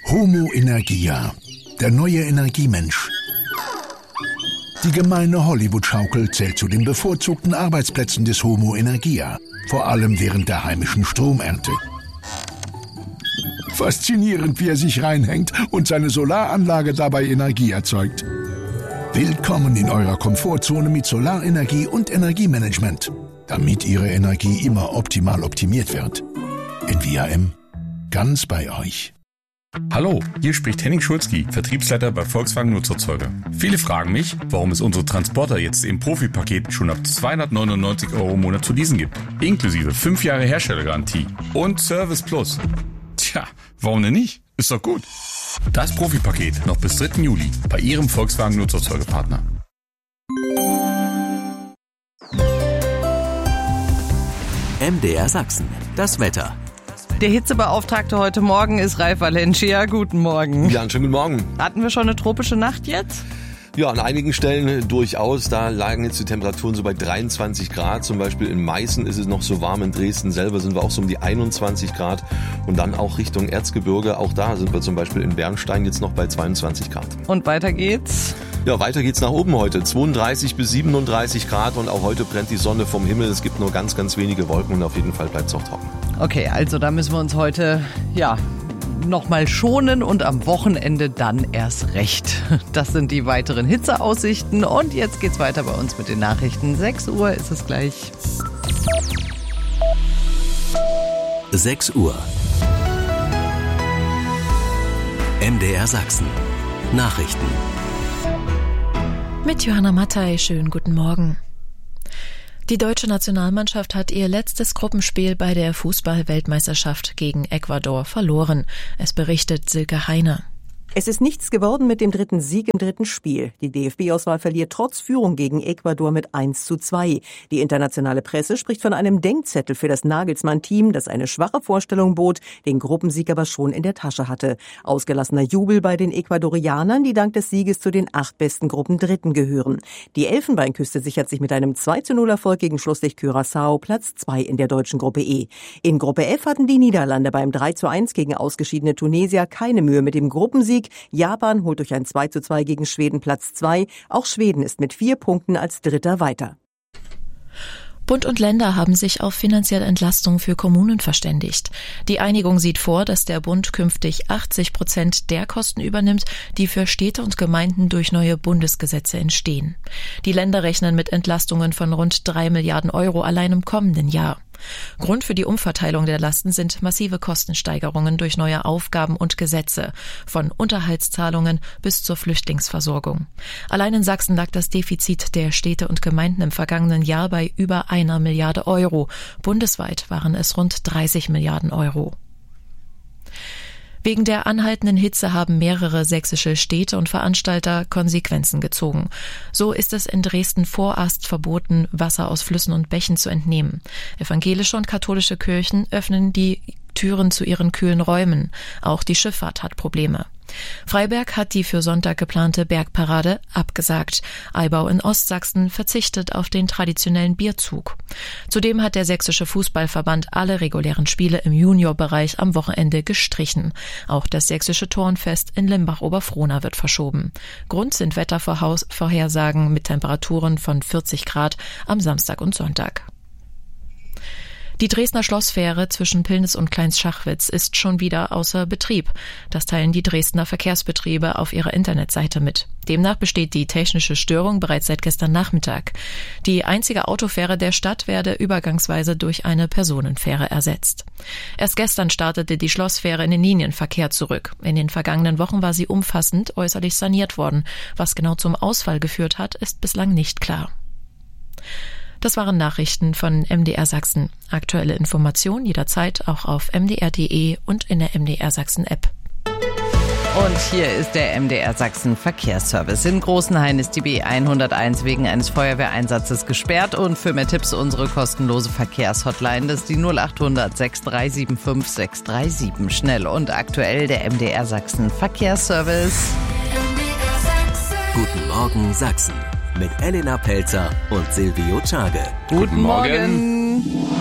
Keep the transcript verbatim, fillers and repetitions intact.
Homo Energia, der neue Energiemensch. Die gemeine Hollywood-Schaukel zählt zu den bevorzugten Arbeitsplätzen des Homo Energia, vor allem während der heimischen Stromernte. Faszinierend, wie er sich reinhängt und seine Solaranlage dabei Energie erzeugt. Willkommen in eurer Komfortzone mit Solarenergie und Energiemanagement, damit Ihre Energie immer optimal optimiert wird. In V A M, ganz bei euch. Hallo, hier spricht Henning Schulzki, Vertriebsleiter bei Volkswagen Nutzerzeuger. Viele fragen mich, warum es unsere Transporter jetzt im Profi-Paket schon ab zweihundertneunundneunzig Euro im Monat zu leasen gibt. Inklusive fünf Jahre Herstellergarantie und Service Plus. Tja, warum denn nicht? Ist doch gut. Das Profi-Paket noch bis dritten Juli bei Ihrem Volkswagen Nutzerzeugerpartner. M D R Sachsen, das Wetter. Der Hitzebeauftragte heute Morgen ist Ralf Valencia. Guten Morgen. Ja, einen schönen guten Morgen. Hatten wir schon eine tropische Nacht jetzt? Ja, an einigen Stellen durchaus. Da lagen jetzt die Temperaturen so bei dreiundzwanzig Grad. Zum Beispiel in Meißen ist es noch so warm. In Dresden selber sind wir auch so um die einundzwanzig Grad. Und dann auch Richtung Erzgebirge. Auch da sind wir zum Beispiel in Bernstein jetzt noch bei zweiundzwanzig Grad. Und weiter geht's? Ja, weiter geht's nach oben heute. zweiunddreißig bis siebenunddreißig Grad. Und auch heute brennt die Sonne vom Himmel. Es gibt nur ganz, ganz wenige Wolken. Und auf jeden Fall bleibt's auch trocken. Okay, also da müssen wir uns heute, ja, nochmal schonen und am Wochenende dann erst recht. Das sind die weiteren Hitzeaussichten und jetzt geht's weiter bei uns mit den Nachrichten. sechs Uhr ist es gleich. sechs Uhr. M D R Sachsen. Nachrichten. Mit Johanna Mattei, schönen guten Morgen. Die deutsche Nationalmannschaft hat ihr letztes Gruppenspiel bei der Fußball-Weltmeisterschaft gegen Ecuador verloren. Es berichtet Silke Heiner. Es ist nichts geworden mit dem dritten Sieg im dritten Spiel. Die D F B-Auswahl verliert trotz Führung gegen Ecuador mit eins zu zwei. Die internationale Presse spricht von einem Denkzettel für das Nagelsmann-Team, das eine schwache Vorstellung bot, den Gruppensieg aber schon in der Tasche hatte. Ausgelassener Jubel bei den Ecuadorianern, die dank des Sieges zu den acht besten Gruppendritten gehören. Die Elfenbeinküste sichert sich mit einem zwei zu null Erfolg gegen Schlusslicht Curaçao Platz zwei in der deutschen Gruppe E. In Gruppe F hatten die Niederlande beim drei zu eins gegen ausgeschiedene Tunesier keine Mühe mit dem Gruppensieg. Japan holt durch ein zwei zu zwei gegen Schweden Platz zwei. Auch Schweden ist mit vier Punkten als Dritter weiter. Bund und Länder haben sich auf finanzielle Entlastung für Kommunen verständigt. Die Einigung sieht vor, dass der Bund künftig achtzig Prozent der Kosten übernimmt, die für Städte und Gemeinden durch neue Bundesgesetze entstehen. Die Länder rechnen mit Entlastungen von rund drei Milliarden Euro allein im kommenden Jahr. Grund für die Umverteilung der Lasten sind massive Kostensteigerungen durch neue Aufgaben und Gesetze, von Unterhaltszahlungen bis zur Flüchtlingsversorgung. Allein in Sachsen lag das Defizit der Städte und Gemeinden im vergangenen Jahr bei über einer Milliarde Euro. Bundesweit waren es rund dreißig Milliarden Euro. Wegen der anhaltenden Hitze haben mehrere sächsische Städte und Veranstalter Konsequenzen gezogen. So ist es in Dresden vorerst verboten, Wasser aus Flüssen und Bächen zu entnehmen. Evangelische und katholische Kirchen öffnen die Türen zu ihren kühlen Räumen. Auch die Schifffahrt hat Probleme. Freiberg hat die für Sonntag geplante Bergparade abgesagt. Aibau in Ostsachsen verzichtet auf den traditionellen Bierzug. Zudem hat der sächsische Fußballverband alle regulären Spiele im Juniorbereich am Wochenende gestrichen. Auch das sächsische Turnfest in Limbach-Oberfrohna wird verschoben. Grund sind Wettervorhersagen mit Temperaturen von vierzig Grad am Samstag und Sonntag. Die Dresdner Schlossfähre zwischen Pillnitz und Kleins-Schachwitz ist schon wieder außer Betrieb. Das teilen die Dresdner Verkehrsbetriebe auf ihrer Internetseite mit. Demnach besteht die technische Störung bereits seit gestern Nachmittag. Die einzige Autofähre der Stadt werde übergangsweise durch eine Personenfähre ersetzt. Erst gestern startete die Schlossfähre in den Linienverkehr zurück. In den vergangenen Wochen war sie umfassend äußerlich saniert worden. Was genau zum Ausfall geführt hat, ist bislang nicht klar. Das waren Nachrichten von M D R Sachsen. Aktuelle Informationen jederzeit auch auf m d r punkt d e und in der M D R Sachsen App. Und hier ist der M D R Sachsen Verkehrsservice. In Großenhain ist die B hunderteins wegen eines Feuerwehreinsatzes gesperrt und für mehr Tipps unsere kostenlose Verkehrshotline, das ist die null acht hundert sechs drei sieben fünf sechs drei sieben. Schnell und aktuell der M D R Sachsen Verkehrsservice. Guten Morgen Sachsen mit Elena Pelzer und Silvio Czage. Guten Morgen.